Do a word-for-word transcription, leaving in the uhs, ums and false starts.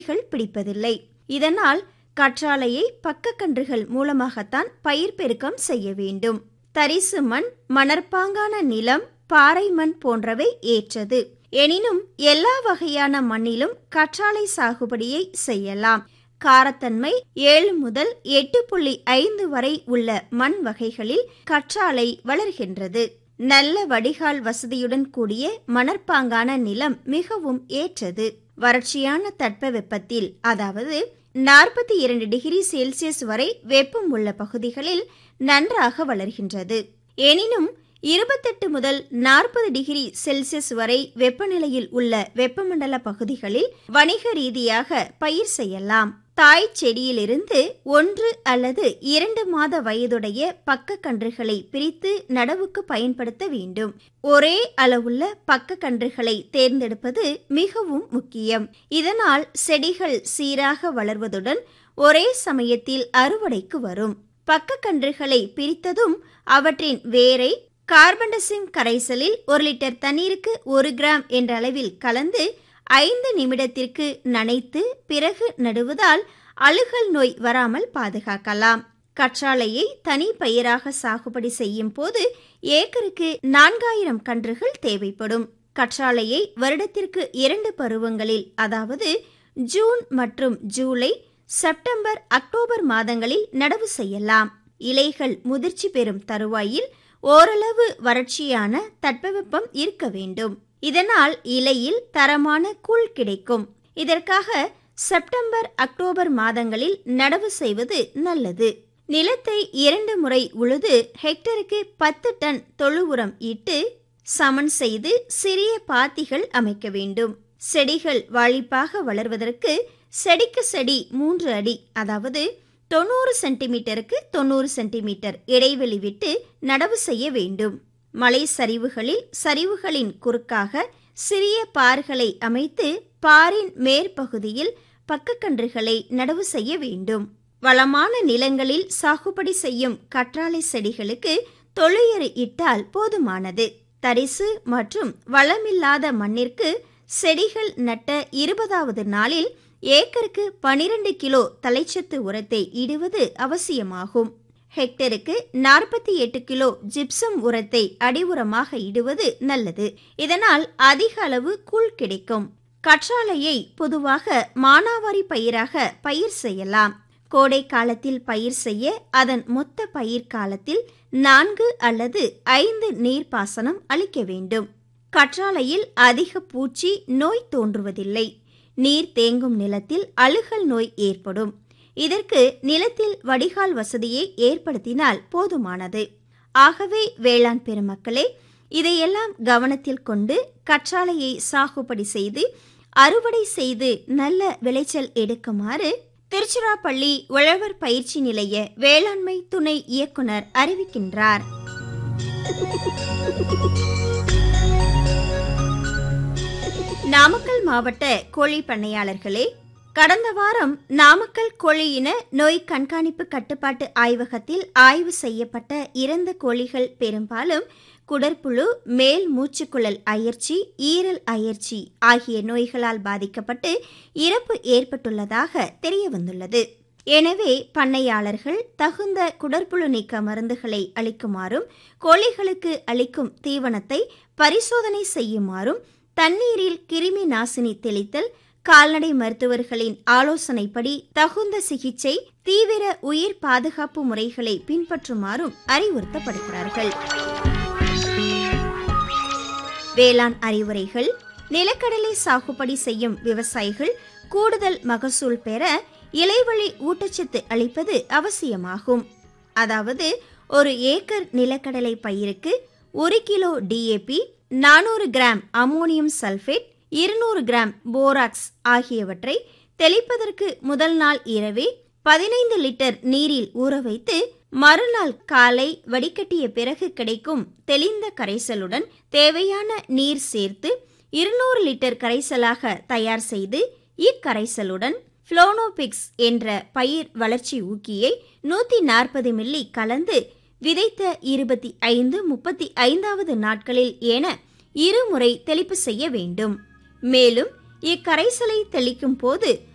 பிடிப்பதில்லை. இதனால் கற்றாழையை பக்கக்கன்றுகள் மூலமாகத்தான் பயிர் பெருக்கம் செய்ய வேண்டும். தரிசு மண், மணற்பாங்கான நிலம், பாறை மண் போன்றவை ஏற்றது. எனினும் எல்லா வகையான மண்ணிலும் கற்றாழை சாகுபடியை செய்யலாம். காரத்தன்மை ஏழு முதல் எட்டு புள்ளி ஐந்து வரை உள்ள மண் வகைகளில் கற்றாழை வளர்கின்றது. நல்ல வடிகால் வசதியுடன் கூடிய மணற்பாங்கான நிலம் மிகவும் ஏற்றது. வறட்சியான தட்பவெப்பத்தில், அதாவது நாற்பத்தி இரண்டு டிகிரி செல்சியஸ் வரை வெப்பம் உள்ள பகுதிகளில் நன்றாக வளர்கின்றது. எனினும் இருபத்தெட்டு முதல் நாற்பது டிகிரி செல்சியஸ் வரை வெப்பநிலையில் உள்ள வெப்பமண்டல பகுதிகளில் வணிக ரீதியாக பயிர் செய்யலாம். தாய் செடியிலிருந்து ஒன்று அல்லது இரண்டு மாத வயதுடைய பக்க கன்றுகளை பிரித்து நடவுக்கு பயன்படுத்த வேண்டும். ஒரே அளவுள்ள பக்க கன்றுகளை தேர்ந்தெடுப்பது மிகவும் முக்கியம். இதனால் செடிகள் சீராக வளர்வதுடன் ஒரே சமயத்தில் அறுவடைக்கு வரும். பக்க கன்றுகளை பிரித்ததும் அவற்றின் வேரை கார்பன்டசிம் கரைசலில் ஒரு லிட்டர் தண்ணீருக்கு ஒரு கிராம் என்ற அளவில் கலந்து ஐந்து நிமிடத்திற்கு நனைத்து பிறகு நடுவதால் அழுகல் நோய் வராமல் பாதுகாக்கலாம். கற்றாழையை தனி பயிராக சாகுபடி செய்யும் போது ஏக்கருக்கு நான்காயிரம் கன்றுகள் தேவைப்படும். கற்றாழையை வருடத்திற்கு இரண்டு பருவங்களில், அதாவது ஜூன் மற்றும் ஜூலை, செப்டம்பர், அக்டோபர் மாதங்களில் நடவு செய்யலாம். இலைகள் முதிர்ச்சி பெறும் தருவாயில் ஓரளவு வறட்சியான தட்பவெப்பம் இருக்க வேண்டும். இதனால் இலையில் தரமான கூழ் கிடைக்கும். இதற்காக செப்டம்பர், அக்டோபர் மாதங்களில் நடவு செய்வது நல்லது. நிலத்தை இரண்டு முறை உழுது ஹெக்டருக்கு பத்து டன் தொழு உரம் இட்டு சமன் செய்து சிறிய பாத்திகள் அமைக்க வேண்டும். செடிகள் வாளிப்பாக வளர்வதற்கு செடிக்கு செடி மூன்று அடி, அதாவது தொண்ணூறு சென்டிமீட்டருக்கு தொண்ணூறு சென்டிமீட்டர் இடைவெளி விட்டு நடவு செய்ய வேண்டும். மலை சரிவுகளில் சரிவுகளின் குறுக்காக சிறிய பார்களை அமைத்து பாரின் மேற்பகுதியில் பக்கக்கன்றுகளை நடவு செய்ய வேண்டும். வளமான நிலங்களில் சாகுபடி செய்யும் கற்றாழை செடிகளுக்கு தொழுயறு இட்டால் போதுமானது. தரிசு மற்றும் வளமில்லாத மண்ணிற்கு செடிகள் நட்ட இருபதாவது நாளில் ஏக்கருக்கு பனிரெண்டு கிலோ தலைச்சத்து உரத்தை இடுவது அவசியமாகும். ஹெக்டருக்கு நாற்பத்தி எட்டு கிலோ ஜிப்சம் உரத்தை அடி உரமாக இடுவது நல்லது. இதனால் அதிக அளவு கூழ் கிடைக்கும். கற்றாழையை பொதுவாக மானாவாரி பயிராக பயிர் செய்யலாம். கோடை காலத்தில் பயிர் செய்ய அதன் மொத்த பயிர் காலத்தில் நான்கு அல்லது ஐந்து நீர்ப்பாசனம் அளிக்க வேண்டும். கற்றாழையில் அதிக பூச்சி நோய் தோன்றுவதில்லை. நீர் தேங்கும் நிலத்தில் அழுகல் நோய் ஏற்படும். இதற்கு நிலத்தில் வடிகால் வசதியை ஏற்படுத்தினால் போதுமானது. ஆகவே வேளாண் பெருமக்களே, இதையெல்லாம் கவனத்தில் கொண்டு கற்றாழையை சாகுபடி செய்து அறுவடை செய்து நல்ல விளைச்சல் எடுக்குமாறு திருச்சிராப்பள்ளி உழவர் பயிற்சி நிலைய வேளாண்மை துணை இயக்குனர் அறிவிக்கின்றார். நாமக்கல் மாவட்ட கோழி பண்ணையாளர்களே, கடந்த வாரம் நாமக்கல் கோழியின நோய் கண்காணிப்பு கட்டுப்பாட்டு ஆய்வகத்தில் ஆய்வு செய்யப்பட்ட இறந்த கோழிகள் பெரும்பாலும் குடற்புழு, மேல் மூச்சுக்குழல் அயற்சி, ஈரல் அயற்சி ஆகிய நோய்களால் பாதிக்கப்பட்டு இறப்பு ஏற்பட்டுள்ளதாக தெரிய வந்துள்ளது. எனவே பண்ணையாளர்கள் தகுந்த குடற்புழு நீக்க மருந்துகளை அளிக்குமாறும், கோழிகளுக்கு அளிக்கும் தீவனத்தை பரிசோதனை செய்யுமாறும், தண்ணீரில் கிருமி நாசினி தெளித்தல், கால்நடை மருத்துவர்களின் ஆலோசனைப்படி தகுந்த சிகிச்சை, தீவிர உயிர் பாதுகாப்பு முறைகளை பின்பற்றுமாறும் அறிவுறுத்தப்படுகிறார்கள். வேளாண் அறிவுரைகள். நிலக்கடலை சாகுபடி செய்யும் விவசாயிகள் கூடுதல் மகசூல் பெற இலைவழி ஊட்டச்சத்து அளிப்பது அவசியமாகும். அதாவது ஒரு ஏக்கர் நிலக்கடலை பயிருக்கு ஒரு கிலோ டிஏபி, நானூறு கிராம் அமோனியம் சல்பேட், இருநூறு கிராம் போராக்ஸ் ஆகியவற்றை தெளிப்பதற்கு முதல் நாள் இரவே பதினைந்து லிட்டர் நீரில் ஊற வைத்து மறுநாள் காலை வடிகட்டிய பிறகு கிடைக்கும் தெளிந்த கரைசலுடன் தேவையான நீர் சேர்த்து இருநூறு லிட்டர் கரைசலாக தயார் செய்து இக்கரைசலுடன் புளோனோபிக்ஸ் என்ற பயிர் வளர்ச்சி ஊக்கியை நூற்றி நாற்பது மில்லி கலந்து விதைத்த இருபத்தி ஐந்து முப்பத்தி ஐந்தாவது நாட்களில் என இருமுறை தெளிப்பு செய்ய வேண்டும். மேலும் இக்கரைசலை தெளிக்கும் போது